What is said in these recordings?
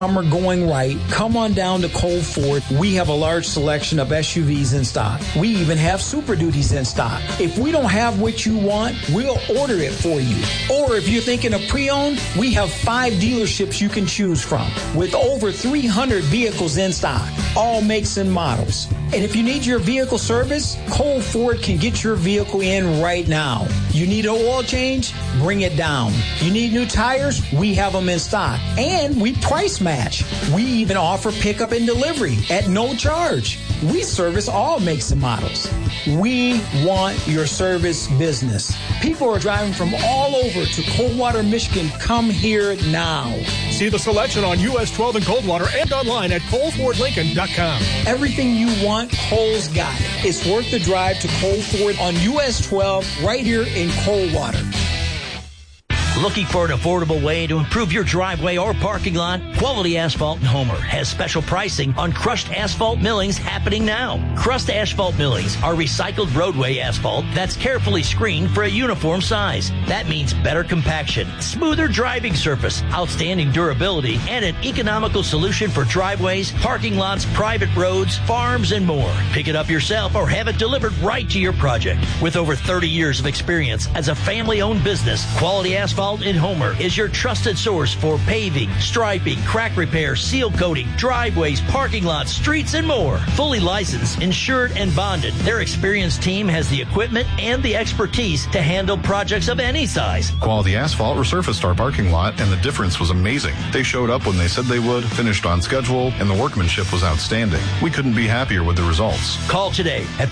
summer going right, come on down to Cole Ford. We have a large selection of SUVs in stock. We even have Super Duties in stock. If we don't have what you want, we'll order it for you. Or if you're thinking of pre-owned, we have 5 dealerships you can choose from with over 300 vehicles in stock, all makes and models. And if you need your vehicle service, Cole Ford can get your vehicle in right now. You need an oil change? Bring it down. You need new tires? We have them in stock. And we price match. We even offer pickup and delivery at no charge. We service all makes and models. We want your service business. People are driving from all over to Coldwater, Michigan. Come here now. See the selection on US 12 in Coldwater and online at ColeFordLincoln.com. Everything you want, Cole's got it. It's worth the drive to Cole Ford on US 12 right here in Coldwater. Looking for an affordable way to improve your driveway or parking lot? Quality Asphalt in Homer has special pricing on crushed asphalt millings happening now. Crushed asphalt millings are recycled roadway asphalt that's carefully screened for a uniform size. That means better compaction, smoother driving surface, outstanding durability, and an economical solution for driveways, parking lots, private roads, farms, and more. Pick it up yourself or have it delivered right to your project. With over 30 years of experience as a family-owned business, Quality Asphalt in Homer is your trusted source for paving, striping, crack repair, seal coating, driveways, parking lots, streets, and more. Fully licensed, insured, and bonded, their experienced team has the equipment and the expertise to handle projects of any size. Quality Asphalt resurfaced our parking lot, and the difference was amazing. They showed up when they said they would, finished on schedule, and the workmanship was outstanding. We couldn't be happier with the results. Call today at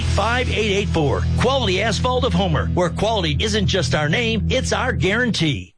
517-568-5884. Quality Asphalt of Homer, where quality isn't just our name, it's our guarantee.